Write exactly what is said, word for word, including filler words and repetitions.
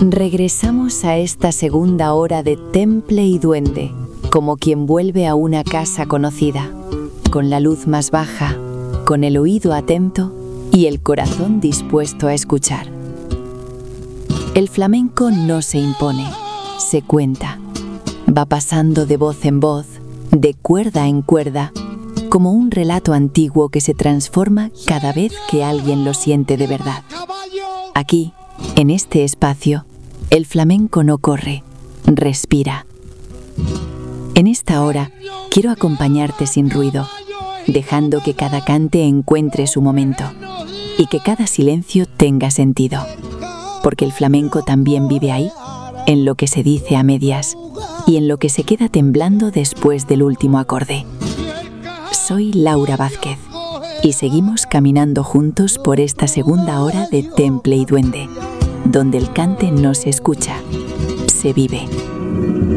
Regresamos a esta segunda hora de Temple y Duende, como quien vuelve a una casa conocida, con la luz más baja, con el oído atento y el corazón dispuesto a escuchar. El flamenco no se impone, se cuenta. Va pasando de voz en voz, de cuerda en cuerda, como un relato antiguo que se transforma cada vez que alguien lo siente de verdad. Aquí, en este espacio, el flamenco no corre, respira. En esta hora, quiero acompañarte sin ruido, dejando que cada cante encuentre su momento y que cada silencio tenga sentido. Porque el flamenco también vive ahí, en lo que se dice a medias y en lo que se queda temblando después del último acorde. Soy Laura Vázquez y seguimos caminando juntos por esta segunda hora de Temple y Duende, donde el cante no se escucha, se vive.